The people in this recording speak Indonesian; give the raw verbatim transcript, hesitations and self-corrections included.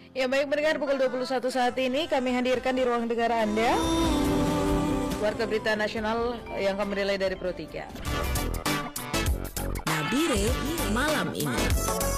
Ya baik mendengar pukul dua puluh satu saat ini kami hadirkan di ruang dengar Anda Warta Berita Nasional yang kami relay dari Pro tiga. Nabire malam ini.